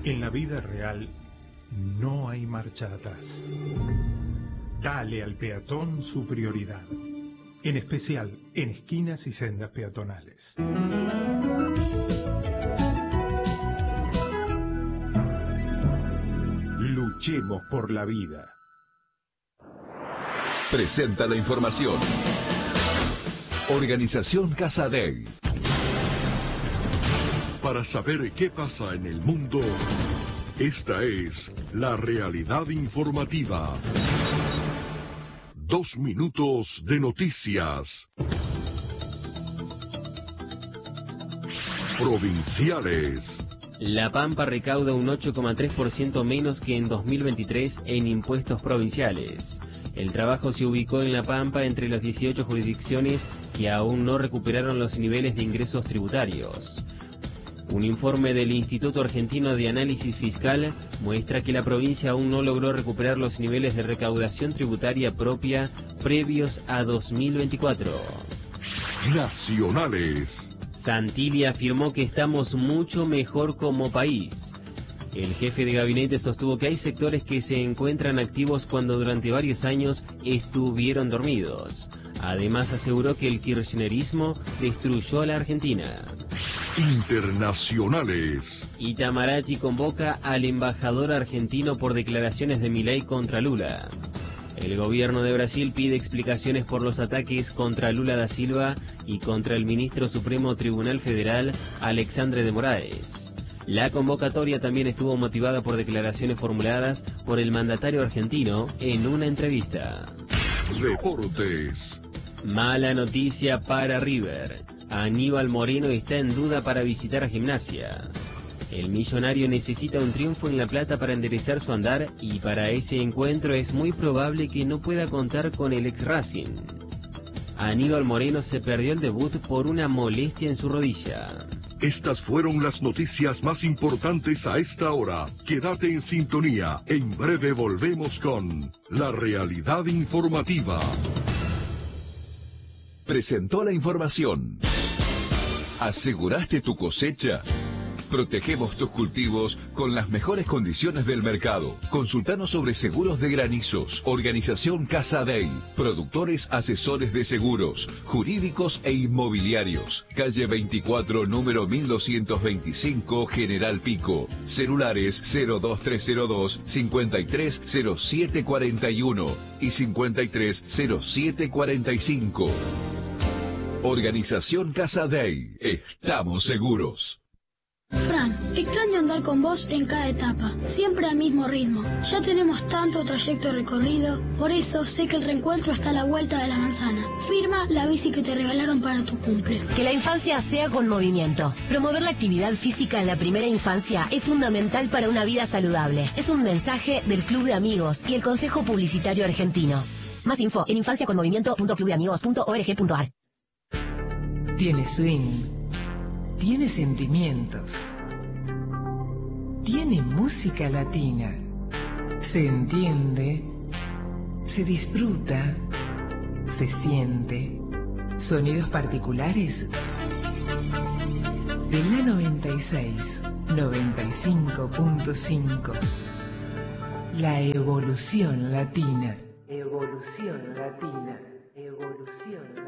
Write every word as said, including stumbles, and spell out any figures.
En la vida real no hay marcha atrás. Dale al peatón su prioridad, en especial en esquinas y sendas peatonales. Luchemos por la vida. Presenta la información. Organización Casadei. Para saber qué pasa en el mundo, esta es la realidad informativa. Dos minutos de noticias. Provinciales. La Pampa recauda un ocho coma tres por ciento menos que en dos mil veintitrés en impuestos provinciales. El trabajo se ubicó en La Pampa entre las dieciocho jurisdicciones que aún no recuperaron los niveles de ingresos tributarios. Un informe del Instituto Argentino de Análisis Fiscal muestra que la provincia aún no logró recuperar los niveles de recaudación tributaria propia previos a dos mil veinticuatro. Nacionales. Santilli afirmó que estamos mucho mejor como país. El jefe de gabinete sostuvo que hay sectores que se encuentran activos cuando durante varios años estuvieron dormidos. Además aseguró que el kirchnerismo destruyó a la Argentina. Internacionales. Itamaraty convoca al embajador argentino por declaraciones de Milei contra Lula. El gobierno de Brasil pide explicaciones por los ataques contra Lula da Silva y contra el ministro Supremo Tribunal Federal, Alexandre de Moraes. La convocatoria también estuvo motivada por declaraciones formuladas por el mandatario argentino en una entrevista. Deportes. Mala noticia para River. Aníbal Moreno está en duda para visitar a Gimnasia. El millonario necesita un triunfo en La Plata para enderezar su andar y para ese encuentro es muy probable que no pueda contar con el ex Racing. Aníbal Moreno se perdió el debut por una molestia en su rodilla. Estas fueron las noticias más importantes a esta hora. Quédate en sintonía. En breve volvemos con La Realidad Informativa. Presentó la información. ¿Aseguraste tu cosecha? Protegemos tus cultivos con las mejores condiciones del mercado. Consultanos sobre seguros de granizos. Organización Casadei. Productores asesores de seguros, jurídicos e inmobiliarios. Calle veinticuatro, número mil doscientos veinticinco, General Pico. Celulares cero dos tres cero dos, cincuenta y tres cero siete cuarenta y uno y cincuenta y tres cero siete cuarenta y cinco. Organización Casadei. Estamos seguros. Fran, extraño andar con vos en cada etapa, siempre al mismo ritmo. Ya tenemos tanto trayecto recorrido, por eso sé que el reencuentro está a la vuelta de la manzana. Firma la bici que te regalaron para tu cumple. Que la infancia sea con movimiento. Promover la actividad física en la primera infancia es fundamental para una vida saludable. Es un mensaje del Club de Amigos y el Consejo Publicitario Argentino. Más info en infancia con movimiento punto club de amigos punto org punto ar. Tiene swing. Tiene sentimientos. Tiene música latina. Se entiende. Se disfruta. Se siente. Sonidos particulares. De la noventa y seis, noventa y cinco punto cinco. La evolución latina. Evolución latina. Evolución latina.